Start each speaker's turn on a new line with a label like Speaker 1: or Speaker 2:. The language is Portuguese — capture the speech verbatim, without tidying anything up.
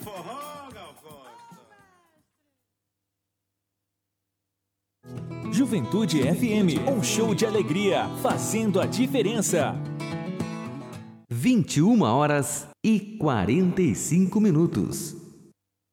Speaker 1: forró, Gal Costa.
Speaker 2: Juventude F M, um show de alegria, fazendo a diferença.
Speaker 3: vinte e uma horas e quarenta e cinco minutos.